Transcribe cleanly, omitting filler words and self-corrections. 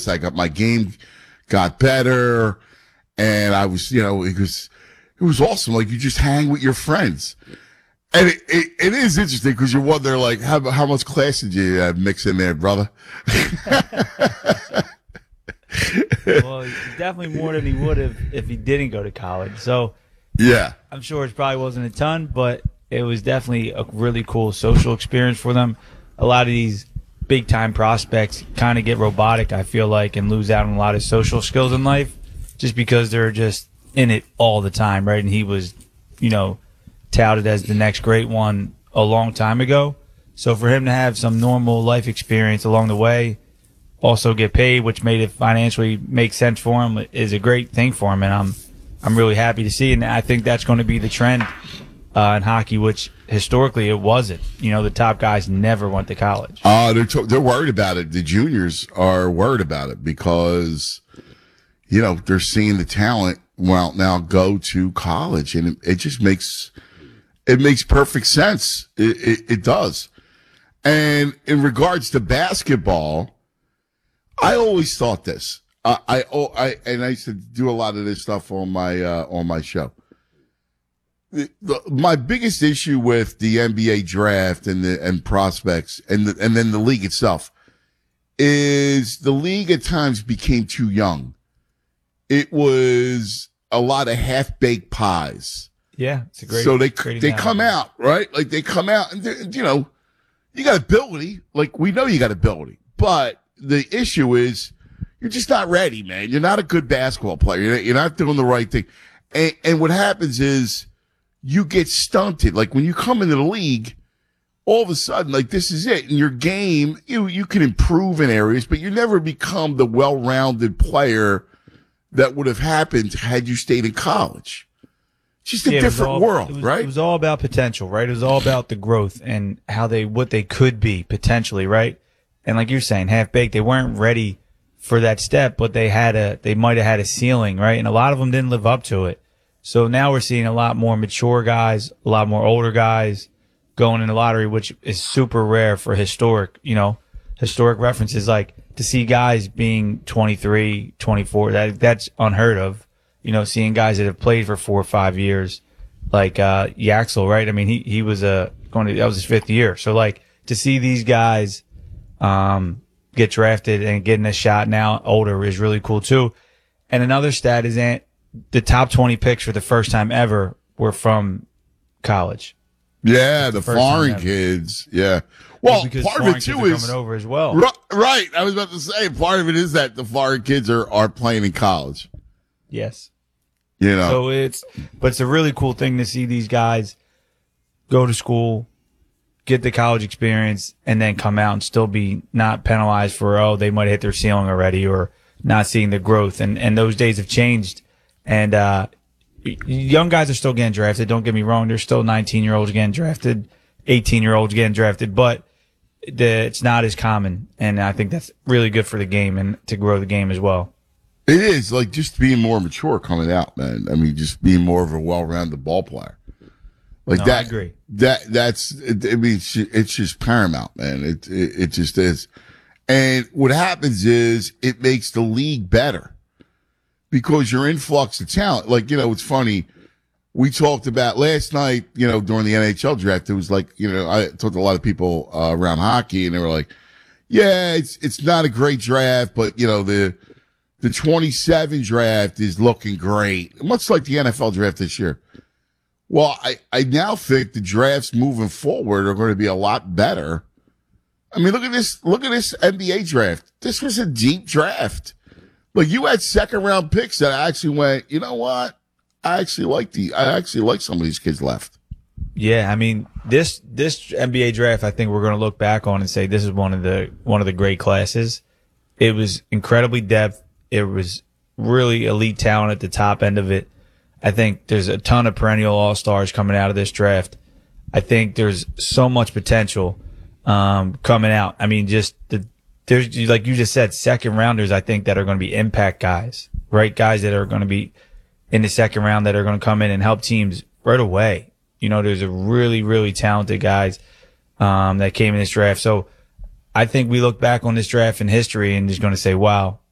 this. I got my game got better, and I was, it was awesome. Like, you just hang with your friends. And it is interesting because you wonder, like, how much class did you mix in there, brother? Well, definitely more than he would have if he didn't go to college. So, yeah, I'm sure it probably wasn't a ton, but it was definitely a really cool social experience for them. A lot of these big-time prospects kind of get robotic, I feel like, and lose out on a lot of social skills in life just because they're just in it all the time, right? And he was, touted as the next great one a long time ago. So for him to have some normal life experience along the way, also get paid, which made it financially make sense for him, is a great thing for him. And I'm really happy to see. And I think that's going to be the trend in hockey, which historically it wasn't. The top guys never went to college. They're worried about it. The juniors are worried about it because, they're seeing the talent now go to college, and it just makes perfect sense. It does. And in regards to basketball, I always thought this. I used to do a lot of this stuff on my show. My biggest issue with the NBA draft and prospects and then the league itself is the league at times became too young. It was a lot of half-baked pies. Yeah, it's a great. So they come out, right? Like, they come out and, you got ability. Like, we know you got ability. But the issue is you're just not ready, man. You're not a good basketball player. You're not doing the right thing. And what happens is you get stunted. Like, when you come into the league, all of a sudden, like, this is it. In your game, you can improve in areas, but you never become the well-rounded player that would have happened had you stayed in college. Just a different world, right? It was all about potential, right? It was all about the growth and what they could be potentially, right? And like you're saying, half-baked, they weren't ready for that step, but they might have had a ceiling, right? And a lot of them didn't live up to it. So now we're seeing a lot more mature guys, a lot more older guys going in the lottery, which is super rare for historic references. Like, to see guys being 23, 24, that's unheard of. Seeing guys that have played for 4 or 5 years, like Yaxel, right? I mean, he was that was his 5th year. So, like, to see these guys get drafted and getting a shot now older is really cool too. And another stat is that the top 20 picks for the first time ever were from college. Yeah, the foreign kids. Yeah. Well, part of it too is coming over as well. Right. I was about to say part of it is that the foreign kids are playing in college. Yes. So it's a really cool thing to see these guys go to school, get the college experience, and then come out and still be not penalized for, they might have hit their ceiling already or not seeing the growth. And those days have changed. And young guys are still getting drafted. Don't get me wrong. There's still 19-year-olds getting drafted, 18-year-olds getting drafted, but it's not as common. And I think that's really good for the game and to grow the game as well. It is, like, just being more mature coming out, man. I mean, just being more of a well-rounded ball player. Like, I agree. It's just paramount, man. It just is. And what happens is it makes the league better because your influx of talent. Like, it's funny. We talked about last night, during the NHL draft, it was like, I talked to a lot of people around hockey, and they were like, yeah, it's not a great draft, but, the 27 draft is looking great, much like the NFL draft this year. Well, I now think the drafts moving forward are going to be a lot better. I mean, look at this NBA draft. This was a deep draft. Like, you had second round picks that I actually went, you know what? I actually like some of these kids left. Yeah, I mean, this NBA draft, I think we're going to look back on and say this is one of the great classes. It was incredibly depth. It was really elite talent at the top end of it. I think there's a ton of perennial all-stars coming out of this draft. I think there's so much potential coming out. I mean, there's, like you just said, second rounders, I think, that are going to be impact guys, right? Guys that are going to be in the second round that are going to come in and help teams right away. There's a really, really talented guys that came in this draft. So I think we look back on this draft in history and just going to say, wow,